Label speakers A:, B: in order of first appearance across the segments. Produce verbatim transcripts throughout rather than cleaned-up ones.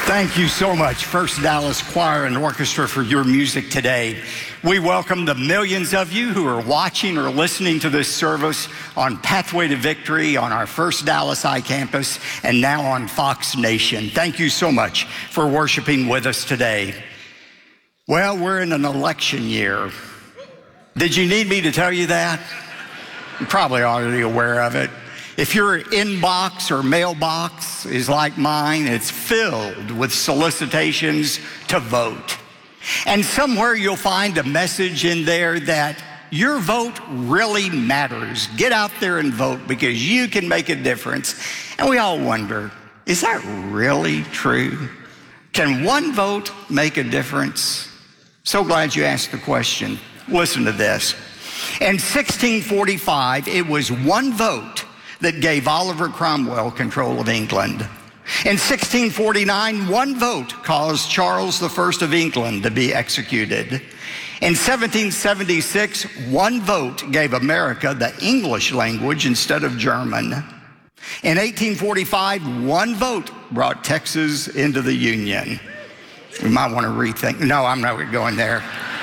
A: Thank you so much, First Dallas Choir and Orchestra, for your music today. We welcome the millions of you who are watching or listening to this service on Pathway to Victory, on our First Dallas iCampus, and now on Fox Nation. Thank you so much for worshiping with us today. Well, we're in an election year. Did you need me to tell you that? You're probably already aware of it. If your inbox or mailbox is like mine, it's filled with solicitations to vote. And somewhere you'll find a message in there that your vote really matters. Get out there and vote because you can make a difference. And we all wonder, is that really true? Can one vote make a difference? So glad you asked the question. Listen to this. In sixteen forty-five, it was one vote that gave Oliver Cromwell control of England. In sixteen forty-nine, one vote caused Charles the First of England to be executed. In seventeen seventy-six, one vote gave America the English language instead of German. In eighteen forty-five, one vote brought Texas into the Union. We might want to rethink. No, I'm not going there.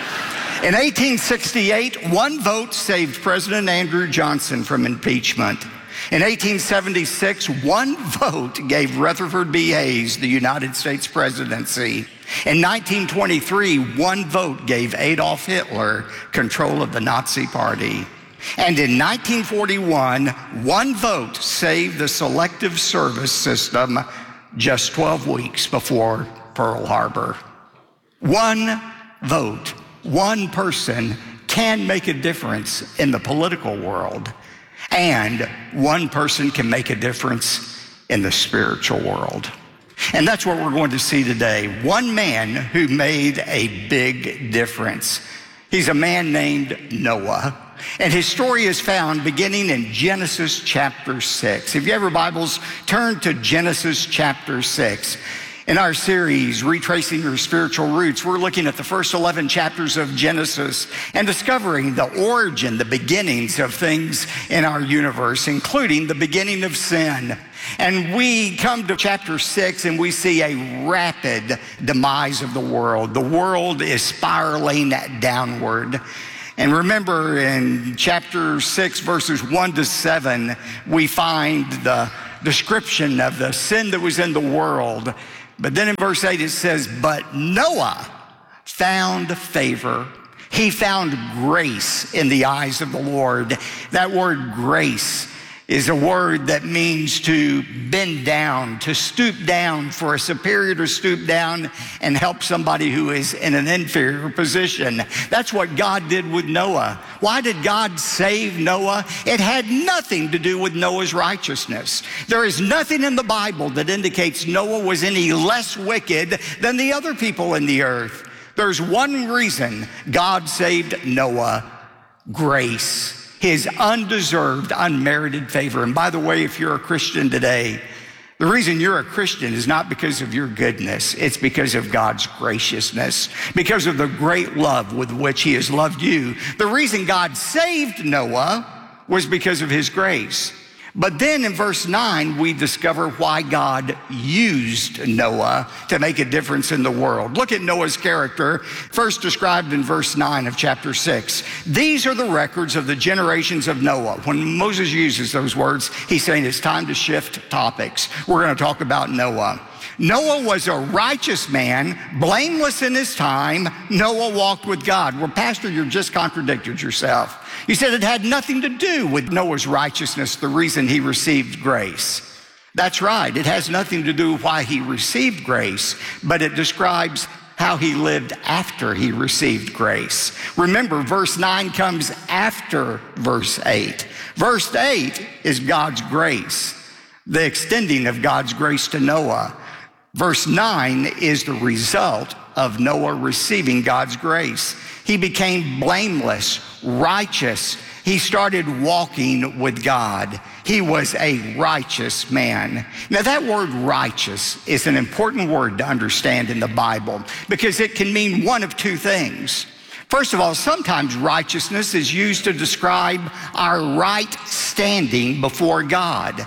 A: In eighteen sixty-eight, one vote saved President Andrew Johnson from impeachment. In eighteen seventy-six, one vote gave Rutherford B. Hayes the United States presidency. In nineteen twenty-three, one vote gave Adolf Hitler control of the Nazi Party. And in nineteen forty-one, one vote saved the Selective Service System just twelve weeks before Pearl Harbor. One vote, one person can make a difference in the political world. And one person can make a difference in the spiritual world. And that's what we're going to see today. One man who made a big difference. He's a man named Noah. And his story is found beginning in Genesis chapter six. If you have your Bibles, turn to Genesis chapter six. In our series, Retracing Your Spiritual Roots, we're looking at the first eleven chapters of Genesis and discovering the origin, the beginnings of things in our universe, including the beginning of sin. And we come to chapter six and we see a rapid demise of the world. The world is spiraling downward. And remember, in chapter six, verses one to seven, we find the description of the sin that was in the world. But then in verse eight it says, but Noah found favor. He found grace in the eyes of the Lord. That word grace is a word that means to bend down, to stoop down, for a superior to stoop down and help somebody who is in an inferior position. That's what God did with Noah. Why did God save Noah? It had nothing to do with Noah's righteousness. There is nothing in the Bible that indicates Noah was any less wicked than the other people in the earth. There's one reason God saved Noah: grace. His undeserved, unmerited favor. And by the way, if you're a Christian today, the reason you're a Christian is not because of your goodness. It's because of God's graciousness, because of the great love with which he has loved you. The reason God saved Noah was because of his grace. But then in verse nine, we discover why God used Noah to make a difference in the world. Look at Noah's character, first described in verse nine of chapter six. These are the records of the generations of Noah. When Moses uses those words, he's saying it's time to shift topics. We're going to talk about Noah. Noah was a righteous man, blameless in his time. Noah walked with God. Well, Pastor, you just contradicted yourself. You said it had nothing to do with Noah's righteousness, the reason he received grace. That's right. It has nothing to do with why he received grace, but it describes how he lived after he received grace. Remember, verse nine comes after verse eight. Verse eight is God's grace, the extending of God's grace to Noah. Verse nine is the result of Noah receiving God's grace. He became blameless, righteous. He started walking with God. He was a righteous man. Now, that word righteous is an important word to understand in the Bible because it can mean one of two things. First of all, sometimes righteousness is used to describe our right standing before God.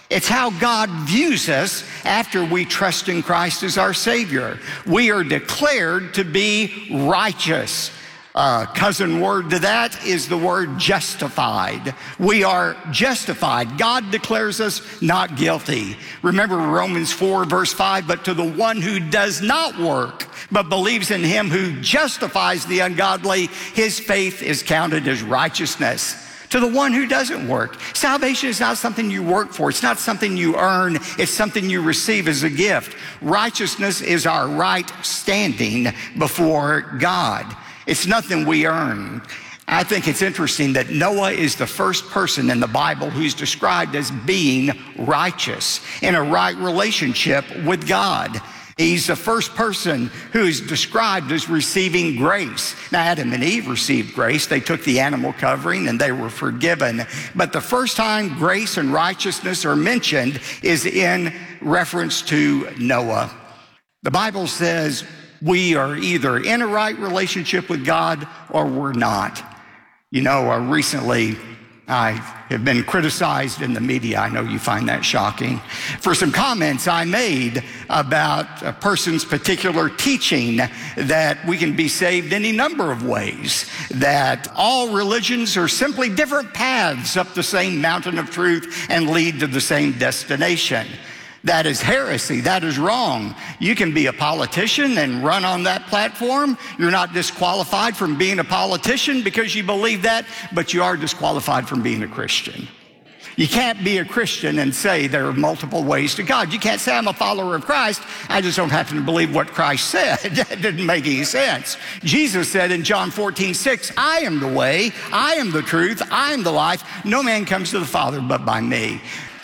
A: It's how God views us after we trust in Christ as our Savior. We are declared to be righteous. Uh, cousin word to that is the word justified. We are justified. God declares us not guilty. Remember Romans four verse five, but to the one who does not work, but believes in him who justifies the ungodly, his faith is counted as righteousness. To the one who doesn't work. Salvation is not something you work for. It's not something you earn. It's something you receive as a gift. Righteousness is our right standing before God. It's nothing we earn. I think it's interesting that Noah is the first person in the Bible who's described as being righteous, in a right relationship with God. He's the first person who is described as receiving grace. Now, Adam and Eve received grace. They took the animal covering and they were forgiven. But the first time grace and righteousness are mentioned is in reference to Noah. The Bible says we are either in a right relationship with God or we're not. You know, uh, recently I have been criticized in the media. I know you find that shocking. For some comments I made about a person's particular teaching that we can be saved any number of ways, that all religions are simply different paths up the same mountain of truth and lead to the same destination. That is heresy. That is wrong. You can be a politician and run on that platform. You're not disqualified from being a politician because you believe that, but you are disqualified from being a Christian. You can't be a Christian and say there are multiple ways to God. You can't say I'm a follower of Christ. I just don't happen to believe what Christ said. That didn't make any sense. Jesus said in John fourteen six, I am the way, I am the truth, I am the life. No man comes to the Father but by me.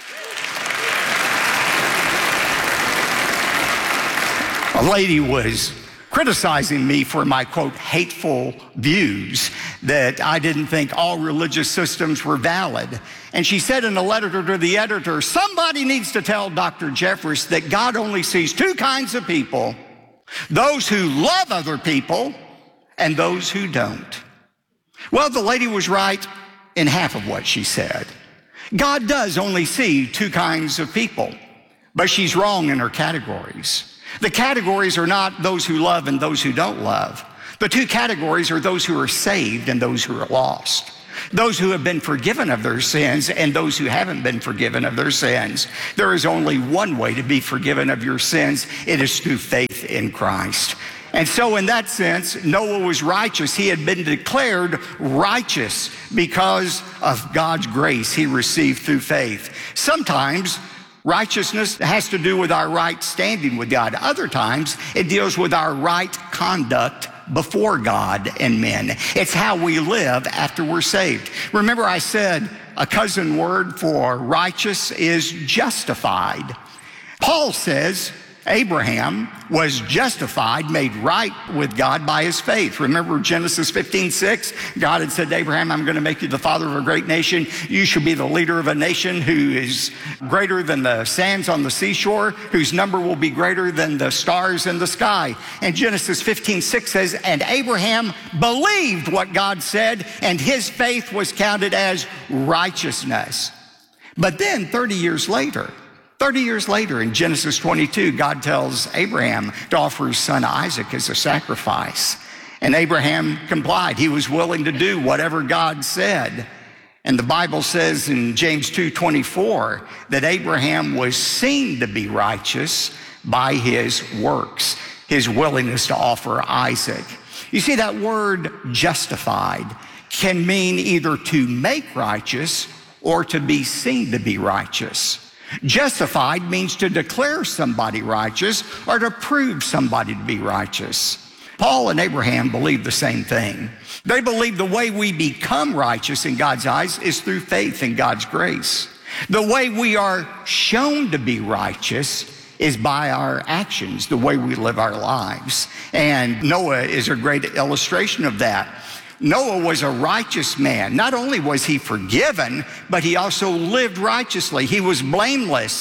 A: A lady was criticizing me for my, quote, hateful views, that I didn't think all religious systems were valid. And she said in a letter to the editor, somebody needs to tell Doctor Jeffress that God only sees two kinds of people, those who love other people and those who don't. Well, the lady was right in half of what she said. God does only see two kinds of people, but she's wrong in her categories. The categories are not those who love and those who don't love. The two categories are those who are saved and those who are lost. Those who have been forgiven of their sins and those who haven't been forgiven of their sins. There is only one way to be forgiven of your sins. It is through faith in Christ. And so in that sense, Noah was righteous. He had been declared righteous because of God's grace he received through faith. Sometimes righteousness has to do with our right standing with God. Other times, it deals with our right conduct before God and men. It's how we live after we're saved. Remember I said a cousin word for righteous is justified. Paul says Abraham was justified, made right with God by his faith. Remember Genesis fifteen six? God had said to Abraham, I'm going to make you the father of a great nation. You shall be the leader of a nation who is greater than the sands on the seashore, whose number will be greater than the stars in the sky. And Genesis fifteen six says, and Abraham believed what God said, and his faith was counted as righteousness. But then thirty years later, thirty years later in Genesis twenty-two, God tells Abraham to offer his son Isaac as a sacrifice. And Abraham complied. He was willing to do whatever God said. And the Bible says in James two twenty-four that Abraham was seen to be righteous by his works, his willingness to offer Isaac. You see, that word justified can mean either to make righteous or to be seen to be righteous. Justified means to declare somebody righteous or to prove somebody to be righteous. Paul and Abraham believed the same thing. They believed the way we become righteous in God's eyes is through faith in God's grace. The way we are shown to be righteous is by our actions, the way we live our lives. And Noah is a great illustration of that. Noah was a righteous man. Not only was he forgiven, but he also lived righteously. He was blameless.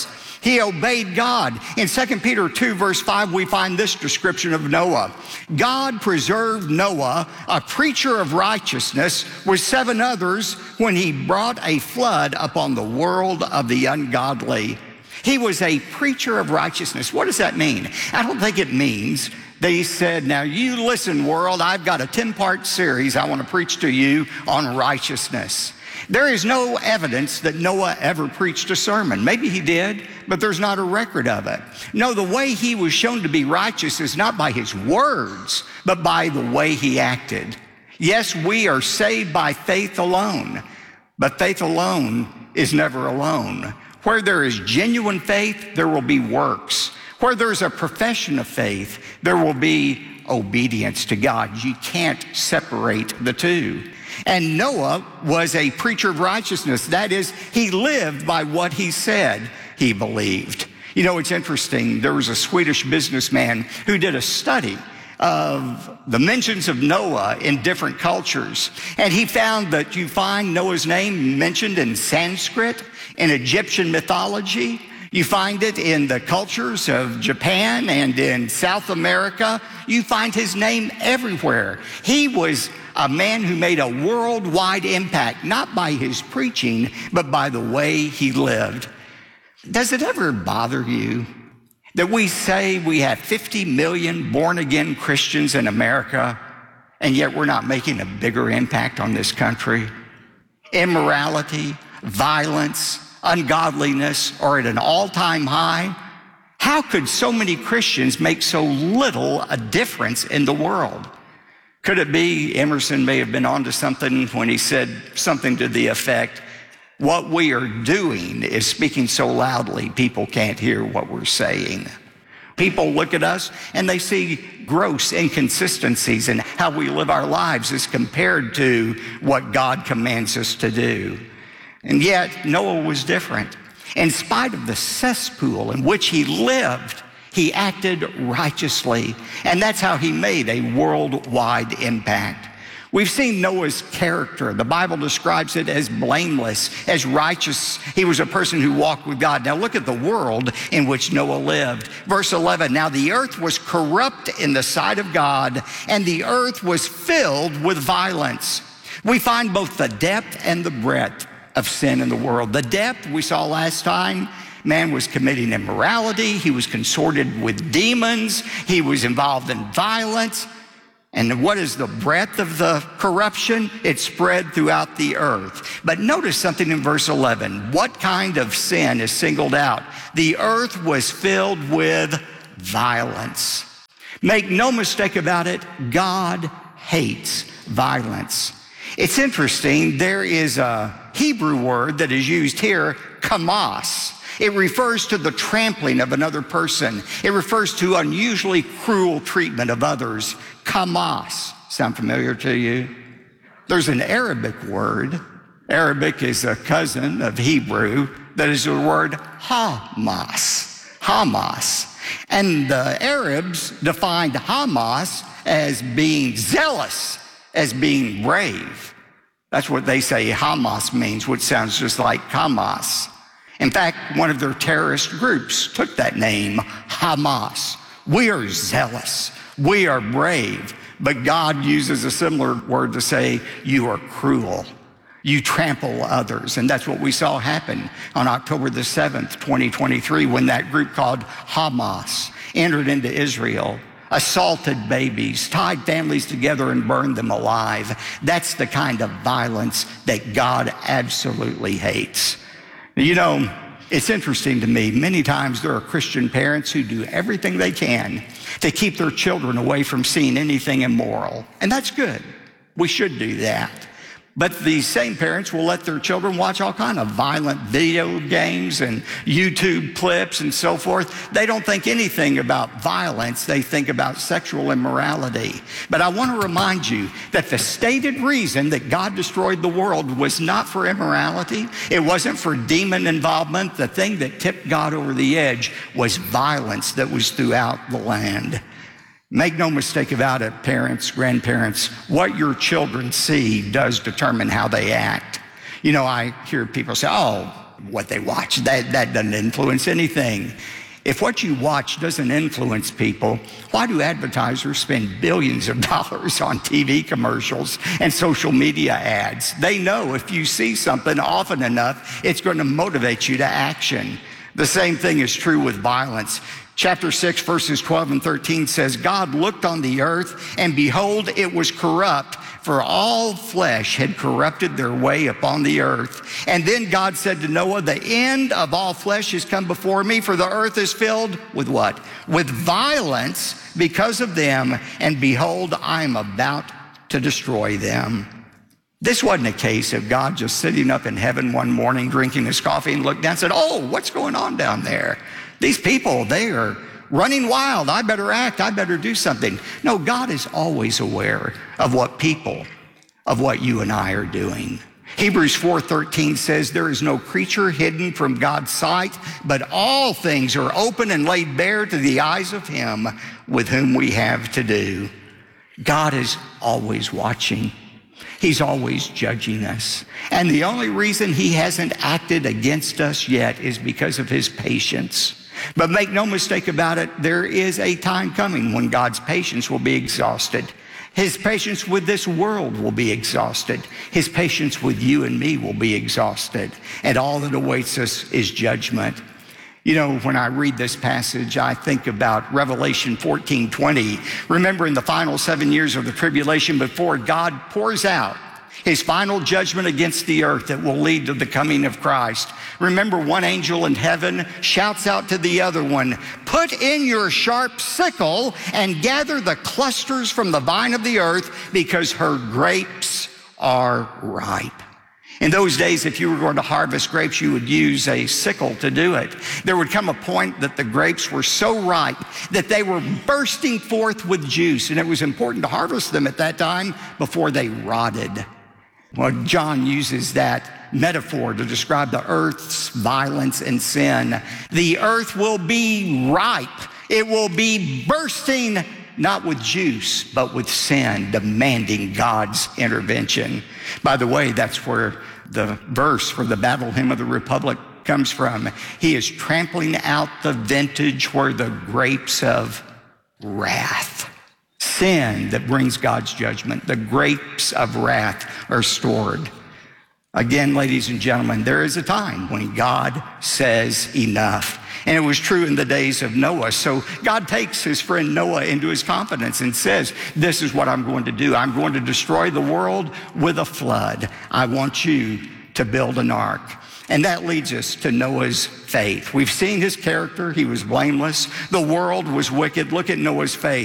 A: He obeyed God. In Second Peter two, verse five, we find this description of Noah. God preserved Noah, a preacher of righteousness, with seven others when he brought a flood upon the world of the ungodly. He was a preacher of righteousness. What does that mean? I don't think it means that he said, now you listen, world, I've got a ten-part series I want to preach to you on righteousness. There is no evidence that Noah ever preached a sermon. Maybe he did, but there's not a record of it. No, the way he was shown to be righteous is not by his words, but by the way he acted. Yes, we are saved by faith alone, but faith alone is never alone. Where there is genuine faith, there will be works. Where there's a profession of faith, there will be obedience to God. You can't separate the two. And Noah was a preacher of righteousness. That is, he lived by what he said he believed. You know, it's interesting. There was a Swedish businessman who did a study of the mentions of Noah in different cultures. And he found that you find Noah's name mentioned in Sanskrit, in Egyptian mythology. You find it in the cultures of Japan and in South America. You find his name everywhere. He was a man who made a worldwide impact, not by his preaching, but by the way he lived. Does it ever bother you that we say we have fifty million born-again Christians in America, and yet we're not making a bigger impact on this country? Immorality, violence, ungodliness are at an all-time high. How could so many Christians make so little a difference in the world? Could it be Emerson may have been onto something when he said something to the effect, what we are doing is speaking so loudly people can't hear what we're saying. People look at us and they see gross inconsistencies in how we live our lives as compared to what God commands us to do. And yet Noah was different. In spite of the cesspool in which he lived, he acted righteously, and that's how he made a worldwide impact. We've seen Noah's character. The Bible describes it as blameless, as righteous. He was a person who walked with God. Now look at the world in which Noah lived. Verse eleven, now the earth was corrupt in the sight of God, and the earth was filled with violence. We find both the depth and the breadth of sin in the world. The depth we saw last time, man was committing immorality. He was consorted with demons. He was involved in violence. And what is the breadth of the corruption? It spread throughout the earth. But notice something in verse eleven. What kind of sin is singled out? The earth was filled with violence. Make no mistake about it, God hates violence. It's interesting, there is a Hebrew word that is used here, kamas. It refers to the trampling of another person. It refers to unusually cruel treatment of others. Kamas. Sound familiar to you? There's an Arabic word. Arabic is a cousin of Hebrew. That is the word Hamas. Hamas. And the Arabs defined Hamas as being zealous, as being brave. That's what they say Hamas means, which sounds just like Hamas. In fact, one of their terrorist groups took that name, Hamas. We are zealous. We are brave. But God uses a similar word to say, you are cruel. You trample others. And that's what we saw happen on October the seventh, twenty twenty-three, when that group called Hamas entered into Israel, assaulted babies, tied families together and burned them alive. That's the kind of violence that God absolutely hates. You know, it's interesting to me, many times there are Christian parents who do everything they can to keep their children away from seeing anything immoral. And that's good. We should do that. But these same parents will let their children watch all kind of violent video games and YouTube clips and so forth. They don't think anything about violence. They think about sexual immorality. But I want to remind you that the stated reason that God destroyed the world was not for immorality. It wasn't for demon involvement. The thing that tipped God over the edge was violence that was throughout the land. Make no mistake about it, parents, grandparents, what your children see does determine how they act. You know, I hear people say, oh, what they watch. That, that doesn't influence anything. If what you watch doesn't influence people, why do advertisers spend billions of dollars on T V commercials and social media ads? They know if you see something often enough, it's going to motivate you to action. The same thing is true with violence. Chapter six, verses twelve and thirteen says, God looked on the earth, and behold, it was corrupt, for all flesh had corrupted their way upon the earth. And then God said to Noah, the end of all flesh has come before me, for the earth is filled with what? With violence because of them, and behold, I am about to destroy them. This wasn't a case of God just sitting up in heaven one morning, drinking his coffee, and looked down and said, oh, what's going on down there? These people, they are running wild. I better act. I better do something. No, God is always aware of what people, of what you and I are doing. Hebrews four thirteen says, there is no creature hidden from God's sight, but all things are open and laid bare to the eyes of him with whom we have to do. God is always watching. He's always judging us. And the only reason he hasn't acted against us yet is because of his patience. But make no mistake about it, there is a time coming when God's patience will be exhausted. His patience with this world will be exhausted. His patience with you and me will be exhausted. And all that awaits us is judgment. You know, when I read this passage, I think about Revelation fourteen twenty. Remember, in the final seven years of the tribulation before God pours out his final judgment against the earth that will lead to the coming of Christ. Remember, one angel in heaven shouts out to the other one, put in your sharp sickle and gather the clusters from the vine of the earth, because her grapes are ripe. In those days, if you were going to harvest grapes, you would use a sickle to do it. There would come a point that the grapes were so ripe that they were bursting forth with juice, and it was important to harvest them at that time before they rotted. Well, John uses that metaphor to describe the earth's violence and sin. The earth will be ripe. It will be bursting, not with juice, but with sin, demanding God's intervention. By the way, that's where the verse for the Battle Hymn of the Republic comes from. He is trampling out the vintage where the grapes of wrath, sin that brings God's judgment, the grapes of wrath are stored. Again, ladies and gentlemen, there is a time when God says enough. And it was true in the days of Noah. So God takes his friend Noah into his confidence and says, this is what I'm going to do. I'm going to destroy the world with a flood. I want you to build an ark. And that leads us to Noah's faith. We've seen his character. He was blameless. The world was wicked. Look at Noah's faith.